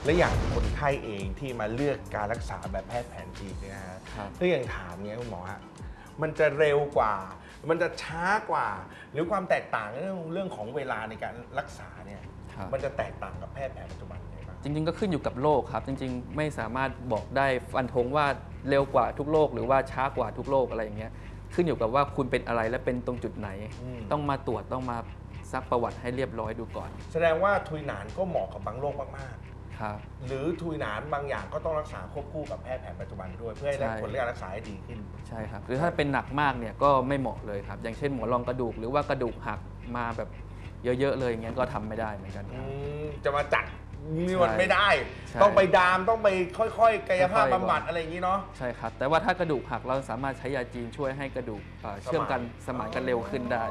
และอย่างคนไข้เองที่มาเลือกการรักษาแบบแพทย์แผนจีนเนี่ยนะฮะถ้าอย่างถามเนี้ยคุณหมอฮะมันจะเร็วกว่ามันจะช้ากว่าหรือความแตกต่างเรื่องของเวลาในการรักษาเนี่ยมันจะแตกต่างกับแพทย์แผนปัจจุบันยังไงบ้างจริงๆก็ขึ้นอยู่กับโรคครับจริงๆไม่สามารถบอกได้ฟันธงว่าเร็วกว่าทุกโรคหรือว่าช้ากว่าทุกโรคอะไรอย่างเงี้ยขึ้นอยู่กับว่าคุณเป็นอะไรและเป็นตรงจุดไหนต้องมาตรวจต้องมาซักประวัติให้เรียบร้อยดูก่อนแสดงว่าทุยหนานก็เหมาะกับบางโรคมากๆครับหรือทุยหนานบางอย่างก็ต้องรักษาควบคู่กับแพทย์แผนปัจจุบันด้วยเพื่อให้ได้ผลการรักษาให้ดีขึ้นใช่ครับหรือถ้าเป็นหนักมากเนี่ยก็ไม่เหมาะเลยครับอย่างเช่นหมอนรองกระดูกหรือว่ากระดูกหักมาแบบเยอะๆเลยอย่างเงี้ยก็ทำไม่ได้เหมือนกันครับจะมาจัดมีวันไม่ได้ต้องไปดามต้องไปค่อยๆกายภาพบำบัดอะไรอย่างนี้เนาะใช่ครับแต่ว่าถ้ากระดูกหักเราสามารถใช้ยาจีนช่วยให้กระดูกเชื่อมกันสมานกันเร็วขึ้นได้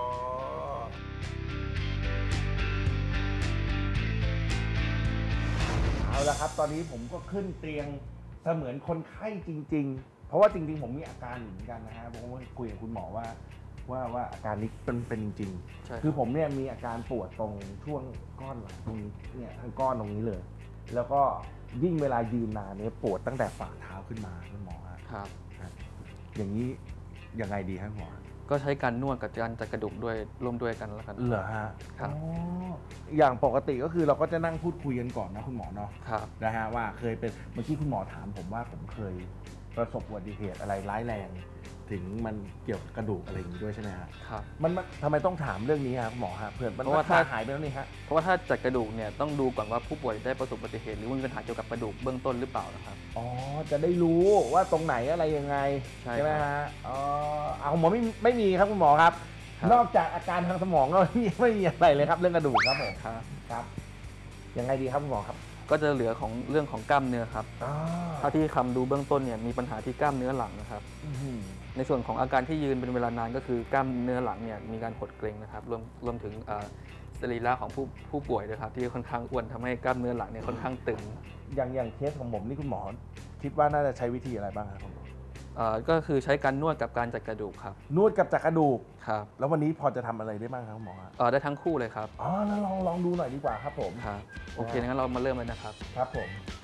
เอาละครับตอนนี้ผมก็ขึ้นเตียงเสมือนคนไข้จริงๆเพราะว่าจริงๆผมมีอาการอยู่เหมือนกันนะฮะผมก็คุยกับคุณหมอว่าอาการนี้เป็นจริงคือผมเนี่ยมีอาการปวดตรงช่วงก้อนหลังตรงนี้เนี่ยทั้งก้อนตรงนี้เลยแล้วก็ยิ่งเวลายืนนานเนี่ยปวดตั้งแต่ฝ่าเท้าขึ้นมาคุณหมอครับอย่างนี้ยังไงดีครับหมอก็ใช้การนวดกับการจัดกระดูกด้วยร่วมด้วยกันแล้วกันเหรอฮะครับอย่างปกติก็คือเราก็จะนั่งพูดคุยกันก่อนนะคุณหมอเนาะครับนะฮะว่าเคยเป็นเมื่อกี้คุณหมอถามผมว่าผมเคยประสบอุบัติเหตุอะไรร้ายแรงถึงมันเกี่ยวกับกระดูกอะไรอย่างนี้ด้วยใช่ไหมฮะครับมันทำไมต้องถามเรื่องนี้ครับหมอฮะเพื่อนเพราะว่าถ้าหายไปแล้วนี่ฮะเพราะว่าถ้าจัดกระดูกเนี่ยต้องดูก่อนว่าผู้ป่วยได้ประสบอุบัติเหตุหรือมีปัญหาเกี่ยวกับกระดูกเบื้องต้นหรือเปล่านะครับอ๋อจะได้รู้ว่าตรงไหนอะไรยังไงใช่ไหมฮะอ๋อเอาหมอไม่มีครับคุณหมอครับนอกจากอาการทางสมองก็ไม่มีอะไรเลยครับเรื่องกระดูกครับผมครับยังไงดีครับคุณหมอครับก็จะเหลือของเรื่องของกล้ามเนื้อครับถ้าที่คำดูเบื้องต้นเนี่ยมีปัญหาที่กล้ามเนื้อหลังนะครับในส่วนของอาการที่ยืนเป็นเวลานานก็คือกล้ามเนื้อหลังเนี่ยมีการหดเกร็งนะครับรวมถึงสรีระของผู้ป่วยนะครับที่ค่อนข้างอ้วนทำให้กล้ามเนื้อหลังเนี่ยค่อนข้างตึงอย่างเคสของผมนี่คุณหมอคิดว่าน่าจะใช้วิธีอะไรบ้างครับคุณหมอก็คือใช้การนวดกับการจัดกระดูกครับนวดกับจัดกระดูกครับแล้ววันนี้พอจะทำอะไรได้บ้างครับหมอได้ทั้งคู่เลยครับแล้วลองดูหน่อยดีกว่าครับผมครับโอเคงั้นเรามาเริ่มเลยนะครับครับผม